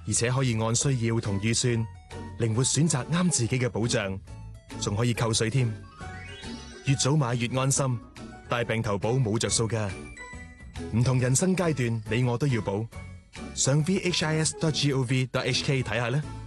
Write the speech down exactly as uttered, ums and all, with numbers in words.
而且可以按需要同預算靈活選擇啱自己嘅保障，仲可以扣稅添。越早買越安心，大病投保冇着數㗎。唔同人生階段，你我都要保。上 v h i s dot gov dot h k 睇下啦。